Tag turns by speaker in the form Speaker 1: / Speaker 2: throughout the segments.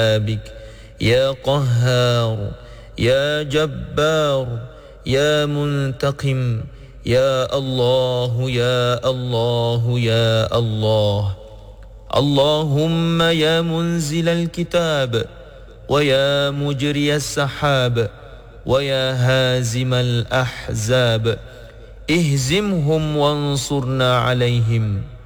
Speaker 1: بك يا قهار يا جبار يا منتقم يا الله يا الله يا الله اللهم يا منزل الكتاب ويا مجري السحاب ويا هازم الأحزاب اهزمهم وانصرنا عليهم.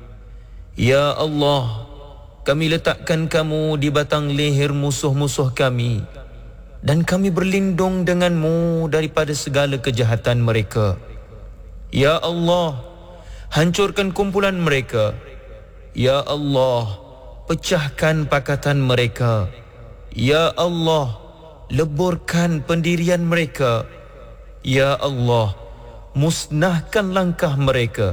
Speaker 1: Ya Allah, kami letakkan kamu di batang leher musuh-musuh kami dan kami berlindung denganmu daripada segala kejahatan mereka. Ya Allah, hancurkan kumpulan mereka. Ya Allah, pecahkan pakatan mereka. Ya Allah, leburkan pendirian mereka. Ya Allah, musnahkan langkah mereka.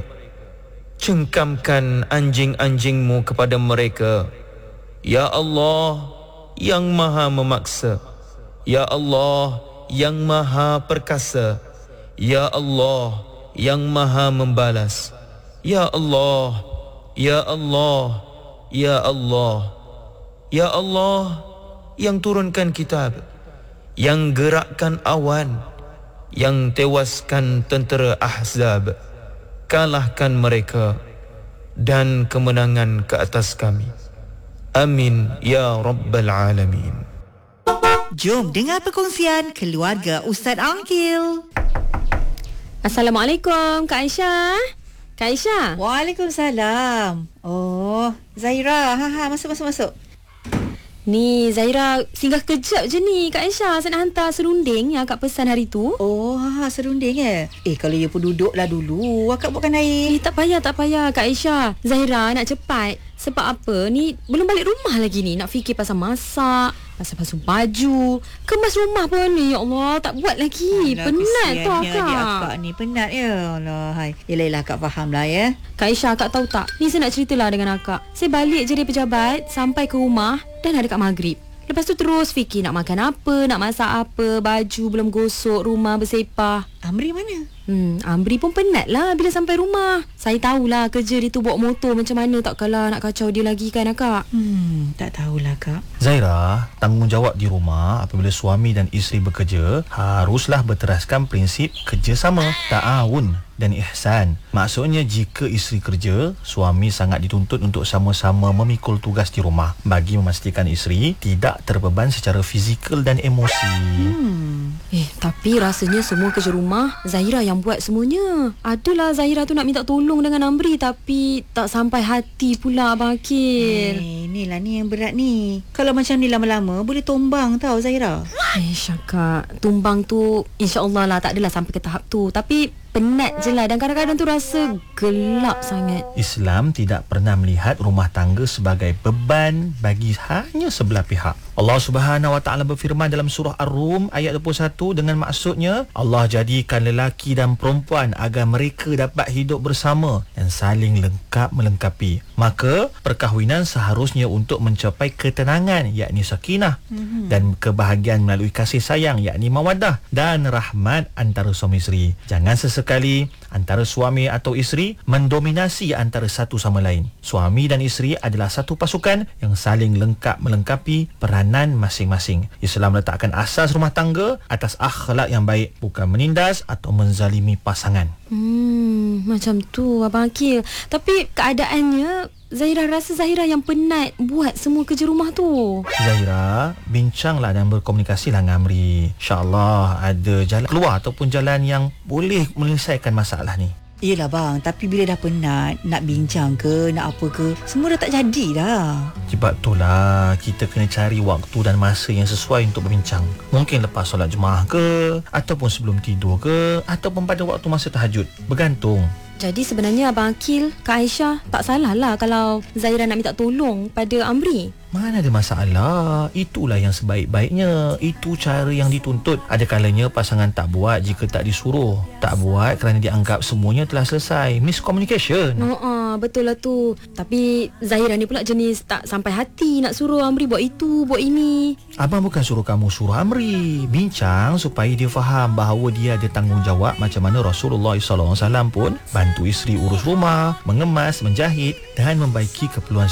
Speaker 1: Cengkamkan anjing-anjingmu kepada mereka. Ya Allah, yang maha memaksa. Ya Allah, yang maha perkasa. Ya Allah, yang maha membalas. Ya Allah, Ya Allah, Ya Allah, Ya Allah, yang turunkan kitab, yang gerakkan awan, yang tewaskan tentera Ahzab. Kalahkan mereka dan kemenangan ke atas kami. Amin ya Rabbal Alamin.
Speaker 2: Jom dengar perkongsian keluarga Ustaz Aqil.
Speaker 3: Assalamualaikum Kak Aisyah. Kak Aisyah.
Speaker 2: Waalaikumsalam. Oh, Zahira. Masuk.
Speaker 3: Ni Zahira singgah kejap je ni Kak Aisyah. Saya nak hantar serunding yang akak pesan hari tu.
Speaker 2: Oh, serunding kalau you pun duduklah dulu. Akak buatkan air.
Speaker 3: Tak payah Kak Aisyah. Zahira nak cepat. Sebab apa ni belum balik rumah lagi ni. Nak fikir pasal masak, pasal basuh baju, kemas rumah pun ni. Ya Allah, tak buat lagi.
Speaker 2: Alah,
Speaker 3: penat tu
Speaker 2: akak ni penat ya. Allah, hai. Yelah akak faham lah ya.
Speaker 3: Kak Aisyah, akak tahu tak? Ni saya nak ceritalah dengan akak. Saya balik je dari pejabat sampai ke rumah dan ada kat maghrib. Lepas tu terus fikir nak makan apa, nak masak apa, baju belum gosok, rumah bersepah.
Speaker 2: Amri mana?
Speaker 3: Amri pun penat lah bila sampai rumah. Saya tahulah kerja dia tu bawa motor macam mana, tak kalah nak kacau dia lagi kan akak.
Speaker 2: Tak tahulah kak.
Speaker 4: Zaira, tanggungjawab di rumah apabila suami dan isteri bekerja haruslah berteraskan prinsip kerjasama, ta'awun dan ihsan. Maksudnya jika isteri kerja, suami sangat dituntut untuk sama-sama memikul tugas di rumah bagi memastikan isteri tidak terbeban secara fizikal dan emosi.
Speaker 3: Tapi rasanya semua kerja rumah Zahira yang buat semuanya. Adalah Zahira tu nak minta tolong dengan Amri, tapi tak sampai hati pula Abang Akil.
Speaker 2: Inilah ni yang berat ni. Kalau macam ni lama-lama boleh tumbang tau Zahira.
Speaker 3: Syakak, tumbang tu insya-Allah lah tak adalah sampai ke tahap tu. Tapi penat je lah dan kadang-kadang tu rasa gelap sangat.
Speaker 4: Islam tidak pernah melihat rumah tangga sebagai beban bagi hanya sebelah pihak. Allah Subhanahu Wa Taala berfirman dalam surah Ar-Rum ayat 21 dengan maksudnya Allah jadikan lelaki dan perempuan agar mereka dapat hidup bersama dan saling lengkap melengkapi. Maka perkahwinan seharusnya untuk mencapai ketenangan yakni sakinah dan kebahagiaan melalui kasih sayang yakni mawaddah dan rahmat antara suami isteri. Jangan sesekali antara suami atau isteri mendominasi antara satu sama lain. Suami dan isteri adalah satu pasukan yang saling lengkap melengkapi peranan masing-masing. Islam letakkan asas rumah tangga atas akhlak yang baik, bukan menindas atau menzalimi pasangan.
Speaker 3: Macam tu Abang Akil. Tapi keadaannya Zahira rasa Zahira yang penat buat semua kerja rumah tu.
Speaker 4: Zahira, bincanglah dan berkomunikasilah dengan Amri. InsyaAllah ada jalan keluar ataupun jalan yang boleh menyelesaikan masalah ni.
Speaker 2: Yelah bang, tapi bila dah penat, nak bincang ke, nak apa ke, semua dah tak jadi dah.
Speaker 4: Sebab itulah kita kena cari waktu dan masa yang sesuai untuk berbincang. Mungkin lepas solat Jumaat ke, ataupun sebelum tidur ke, ataupun pada waktu masa tahajud. Bergantung.
Speaker 3: Jadi sebenarnya Abang Akil, Kak Aisyah tak salah lah kalau Zahira nak minta tolong pada Amri.
Speaker 4: Mana ada masalah. Itulah yang sebaik-baiknya. Itu cara yang dituntut. Ada kalanya pasangan tak buat jika tak disuruh. Tak buat kerana dianggap semuanya telah selesai. Miscommunication.
Speaker 3: Betul lah tu. Tapi Zahira ni pula jenis tak sampai hati nak suruh Amri buat itu, buat ini.
Speaker 4: Abang bukan suruh kamu suruh Amri. Bincang supaya dia faham bahawa dia ada tanggungjawab macam mana Rasulullah SAW pun bantu isteri urus rumah, mengemas, menjahit dan membaiki keperluan